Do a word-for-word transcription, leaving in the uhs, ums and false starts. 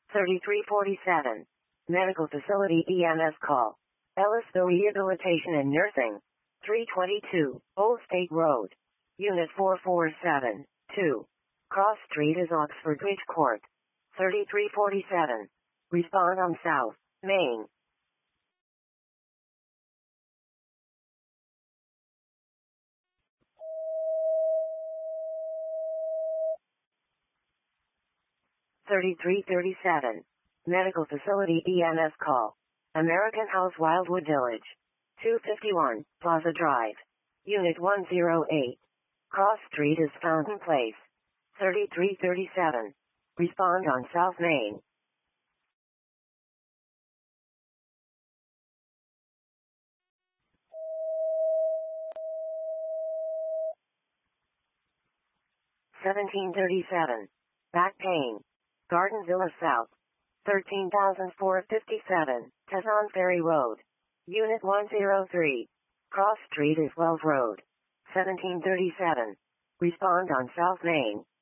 thirty-three forty-seven. Medical Facility E M S call. Ellisville Rehabilitation and Nursing. three twenty-two, Old State Road. Unit four four seven, two. Cross Street is Oxford Bridge Court. thirty-three forty-seven. Respond on South, Main. thirty-three thirty-seven. Medical Facility E M S call. American House Wildwood Village. two fifty-one, Plaza Drive. Unit one oh eight. Cross Street is Fountain Place. thirty-three thirty-seven. Respond on South Main. seventeen thirty-seven. Back pain. Garden Villa South. thirteen thousand four hundred fifty-seven, Tazon Ferry Road. Unit one oh three. Cross Street is Wells Road. seventeen thirty-seven. Respond on South Main.